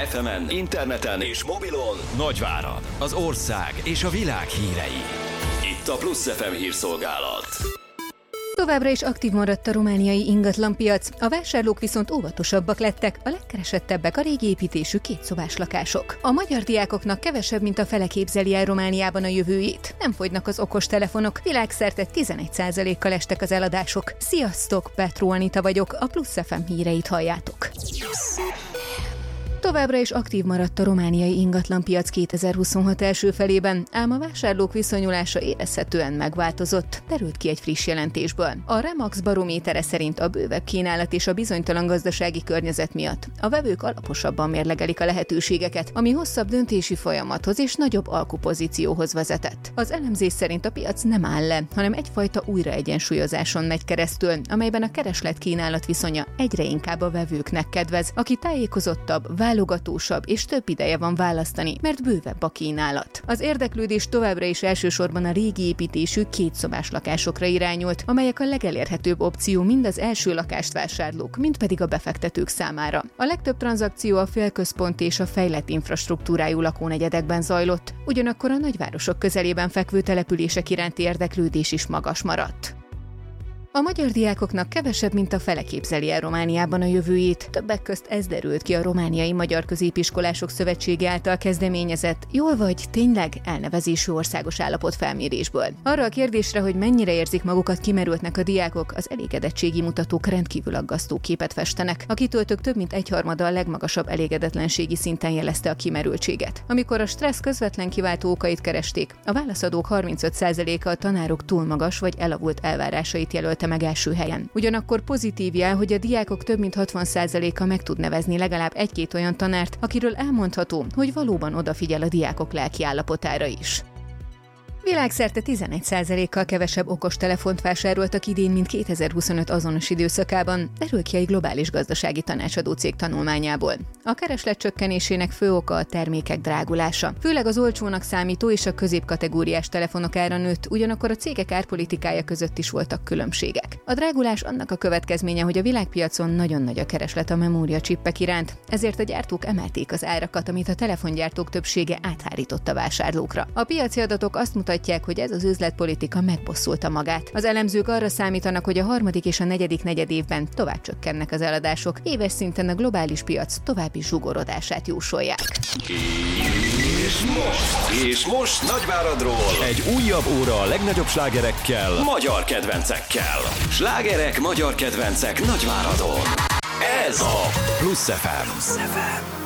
FM-en, interneten és mobilon Nagyvárad, az ország és a világ hírei. Itt a Plusz FM hírszolgálat. Továbbra is aktív maradt a romániai ingatlanpiac, a vásárlók viszont óvatosabbak lettek, a legkeresettebbek a régi építésű kétszobás lakások. A magyar diákoknak kevesebb, mint a fele képzeli el Romániában a jövőjét. Nem fogynak az okostelefonok, világszerte 11%-kal estek az eladások. Sziasztok, Petró Anita vagyok, a Plusz FM híreit halljátok. Továbbra is aktív maradt a romániai ingatlanpiac 2026 első felében, ám a vásárlók viszonyulása érezhetően megváltozott, derült ki egy friss jelentésből. A Remax barométere szerint a bővebb kínálat és a bizonytalan gazdasági környezet miatt a vevők alaposabban mérlegelik a lehetőségeket, ami hosszabb döntési folyamathoz és nagyobb alkupozícióhoz vezetett. Az elemzés szerint a piac nem áll le, hanem egyfajta újraegyensúlyozáson megy keresztül, amelyben a kereslet-kínálat viszonya egyre inkább a vevőknek kedvez, aki tájékozottabb, válogatósabb és több ideje van választani, mert bővebb a kínálat. Az érdeklődés továbbra is elsősorban a régi építésű kétszobás lakásokra irányult, amelyek a legelérhetőbb opció mind az első lakást vásárlók, mind pedig a befektetők számára. A legtöbb tranzakció a félközponti és a fejlett infrastruktúrájú lakónegyedekben zajlott, ugyanakkor a nagyvárosok közelében fekvő települések iránti érdeklődés is magas maradt. A magyar diákoknak kevesebb, mint a fele képzeli el Romániában a jövőjét. Többek közt ez derült ki a Romániai Magyar Középiskolások Szövetsége által kezdeményezett, jól vagy tényleg elnevezésű országos állapotfelmérésből. Arra a kérdésre, hogy mennyire érzik magukat kimerültnek a diákok, az elégedettségi mutatók rendkívül aggasztó képet festenek. A kitöltők több mint egyharmada a legmagasabb elégedetlenségi szinten jelezte a kimerültséget. Amikor a stressz közvetlen kiváltó okait keresték, a válaszadók 35%-a a tanárok túl magas vagy elavult elvárásait jelölt meg első helyen. Ugyanakkor pozitív jel, hogy a diákok több mint 60%-a meg tud nevezni legalább egy-két olyan tanárt, akiről elmondható, hogy valóban odafigyel a diákok lelki állapotára is. Világszerte 11%-kal kevesebb okostelefont vásároltak idén, mint 2025 azonos időszakában, derül ki egy globális gazdasági tanácsadó cég tanulmányából. A kereslet csökkenésének fő oka a termékek drágulása. Főleg az olcsónak számító és a középkategóriás telefonok ára nőtt, ugyanakkor a cégek árpolitikája között is voltak különbségek. A drágulás annak a következménye, hogy a világpiacon nagyon nagy a kereslet a memóriacsippek iránt, ezért a gyártók emelték az árakat, amit a telefongyártók többsége áthárított a vásárlókra. A piaci adatok azt mutatják, hogy ez az üzletpolitika megbosszulta magát. Az elemzők arra számítanak, hogy a harmadik és a negyedik negyedévben tovább csökkennek az eladások, éves szinten a globális piac további zsugorodását jósolják. És most Nagyváradról egy újabb óra a legnagyobb slágerekkel, magyar kedvencekkel. Slágerek, magyar kedvencek Nagyváradon. Ez a Plusz FM.